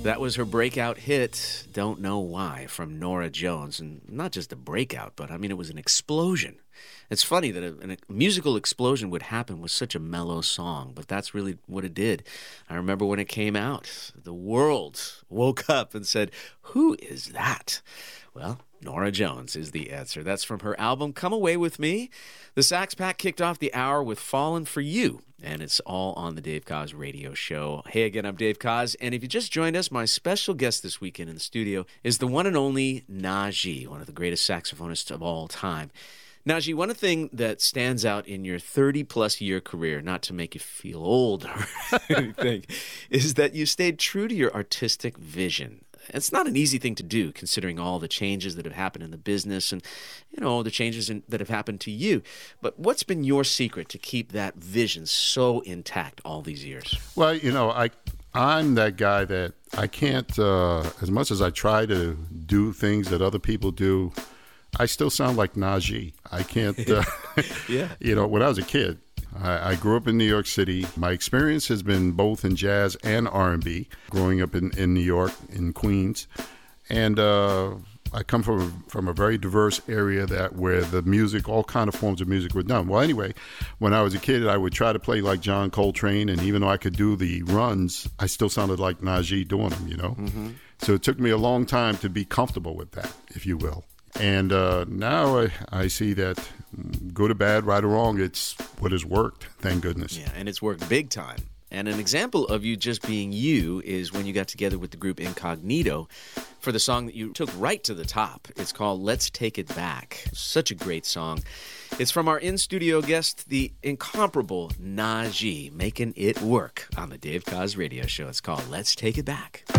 That was her breakout hit, Don't Know Why, from Norah Jones. And not just a breakout, but I mean, it was an explosion. It's funny that a musical explosion would happen with such a mellow song, but that's really what it did. I remember when it came out, the world woke up and said, "Who is that?" Well, Norah Jones is the answer. That's from her album, Come Away With Me. The Sax Pack kicked off the hour with Fallin' For You, and it's all on the Dave Koz Radio Show. Hey again, I'm Dave Koz, and if you just joined us, my special guest this weekend in the studio is the one and only Najee, one of the greatest saxophonists of all time. Najee, one thing that stands out in your 30-plus year career, not to make you feel old or anything, is that you stayed true to your artistic vision. It's not an easy thing to do, considering all the changes that have happened in the business and, the changes that have happened to you. But what's been your secret to keep that vision so intact all these years? Well, I'm that guy that I can't, as much as I try to do things that other people do, I still sound like Najee. I can't, Yeah. When I was a kid, I grew up in New York City. My experience has been both in jazz and R&B, growing up in New York, in Queens. And I come from a very diverse area where the music, all kind of forms of music were done. Well, anyway, when I was a kid, I would try to play like John Coltrane. And even though I could do the runs, I still sounded like Najee doing them, Mm-hmm. So it took me a long time to be comfortable with that, if you will. And now I see that good or bad, right or wrong, it's what has worked, thank goodness. Yeah, and it's worked big time. And an example of you just being you is when you got together with the group Incognito for the song that you took right to the top. It's called Let's Take It Back. Such a great song. It's from our in-studio guest, the incomparable Najee, making it work on the Dave Koz Radio Show. It's called Let's Take It Back.